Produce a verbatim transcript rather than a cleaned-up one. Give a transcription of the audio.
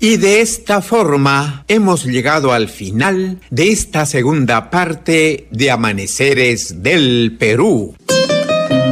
Y de esta forma hemos llegado al final de esta segunda parte de Amaneceres del Perú.